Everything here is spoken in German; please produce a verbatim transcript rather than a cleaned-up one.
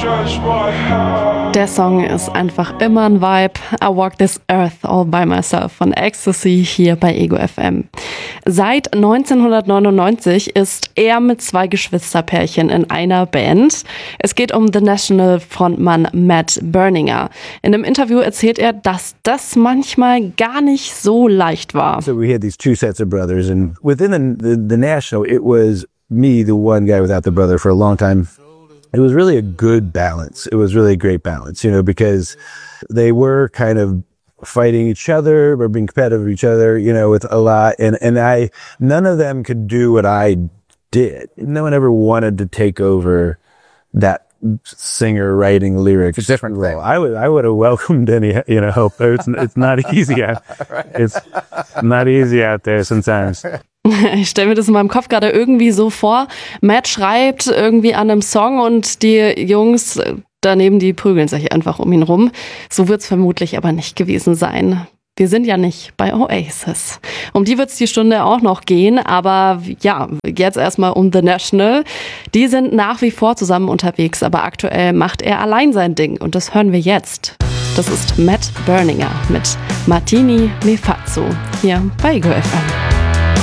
Der Song ist einfach immer ein Vibe. I Walk This Earth All By Myself von Ecstasy hier bei Ego F M. Seit neunzehnhundertneunundneunzig ist er mit zwei Geschwisterpärchen in einer Band. Es geht um The National Frontmann Matt Berninger. In einem Interview erzählt er, dass das manchmal gar nicht so leicht war. So we had these two sets of brothers, and within the, the, the National, it was me, the one guy without the brother for a long time. It was really a good balance. It was really a great balance, you know, because they were kind of fighting each other or being competitive with each other, you know, with a lot. And, and I, none of them could do what I did. No one ever wanted to take over that singer writing lyrics. It's a different role. I would, I would have welcomed any, you know, help. It's, it's not easy. Out, it's not easy out there sometimes. Ich stelle mir das in meinem Kopf gerade irgendwie so vor. Matt schreibt irgendwie an einem Song und die Jungs daneben, die prügeln sich einfach um ihn rum. So wird's vermutlich aber nicht gewesen sein. Wir sind ja nicht bei Oasis. Um die wird's die Stunde auch noch gehen, aber ja, jetzt erstmal um The National. Die sind nach wie vor zusammen unterwegs, aber aktuell macht er allein sein Ding und das hören wir jetzt. Das ist Matt Berninger mit Martini Me Fazzo hier bei Ego F M.